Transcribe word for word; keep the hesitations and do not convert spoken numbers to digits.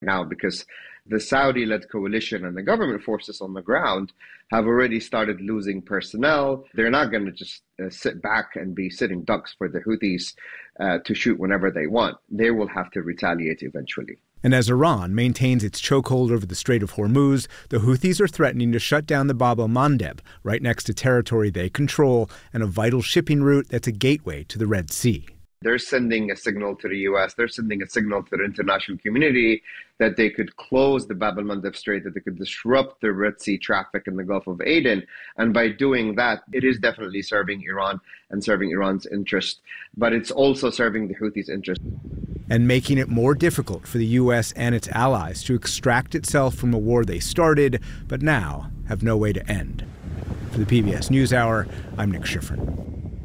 now, because the Saudi-led coalition and the government forces on the ground have already started losing personnel. They're not going to just uh, sit back and be sitting ducks for the Houthis uh, to shoot whenever they want. They will have to retaliate eventually. And as Iran maintains its chokehold over the Strait of Hormuz, the Houthis are threatening to shut down the Bab el-Mandeb, right next to territory they control and a vital shipping route that's a gateway to the Red Sea. They're sending a signal to the U S, they're sending a signal to the international community that they could close the Bab el-Mandeb Strait, that they could disrupt the Red Sea traffic in the Gulf of Aden. And by doing that, it is definitely serving Iran and serving Iran's interest, but it's also serving the Houthis' interest. And making it more difficult for the U S and its allies to extract itself from a war they started, but now have no way to end. For the P B S NewsHour, I'm Nick Schifrin.